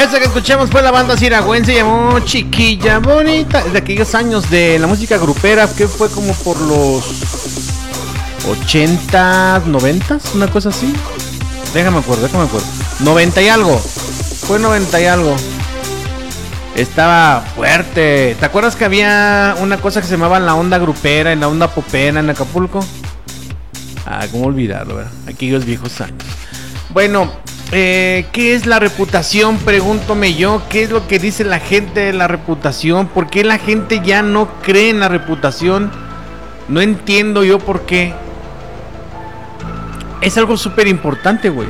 Esta que escuchamos fue la banda siragüense, se llamó Chiquilla Bonita, de aquellos años de la música grupera, que fue como por los 80, 90, una cosa así. Déjame acuerdo. 90 y algo. Fue 90 y algo. Estaba fuerte. ¿Te acuerdas que había una cosa que se llamaba la onda grupera y la onda popera en Acapulco? Ah, cómo olvidarlo, ¿verdad? Aquellos viejos años. Bueno, ¿qué es la reputación? Pregúntome yo. ¿Qué es lo que dice la gente de la reputación? ¿Por qué la gente ya no cree en la reputación? No entiendo yo por qué. Es algo súper importante, güey.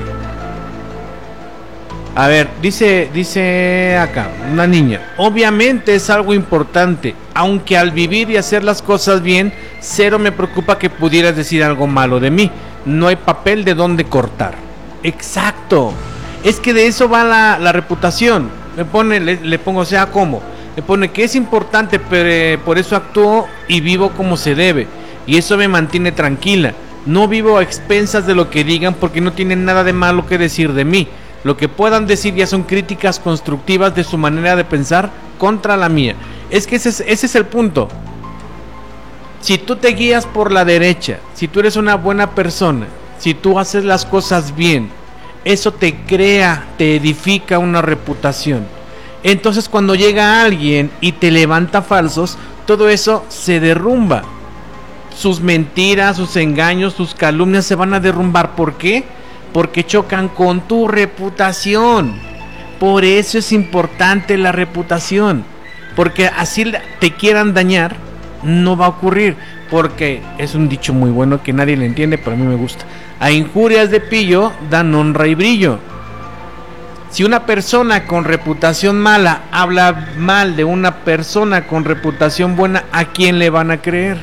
A ver, dice acá una niña. Obviamente es algo importante, aunque al vivir y hacer las cosas bien, cero me preocupa que pudieras decir algo malo de mí. No hay papel de dónde cortar. Exacto. Es que de eso va la reputación. Le pongo, o sea, ¿cómo? Le pone que es importante, pero por eso actúo y vivo como se debe. Y eso me mantiene tranquila. No vivo a expensas de lo que digan porque no tienen nada de malo que decir de mí. Lo que puedan decir ya son críticas constructivas de su manera de pensar contra la mía. Es que ese es el punto. Si tú te guías por la derecha, si tú eres una buena persona, si tú haces las cosas bien, eso te crea, te edifica una reputación. Entonces cuando llega alguien y te levanta falsos, todo eso se derrumba. Sus mentiras, sus engaños, sus calumnias se van a derrumbar. ¿Por qué? Porque chocan con tu reputación. Por eso es importante la reputación. Porque así te quieran dañar, no va a ocurrir. Porque es un dicho muy bueno que nadie le entiende, pero a mí me gusta. A injurias de pillo dan honra y brillo. Si una persona con reputación mala habla mal de una persona con reputación buena, ¿a quién le van a creer?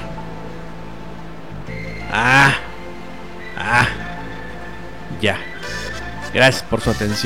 Ya. Gracias por su atención.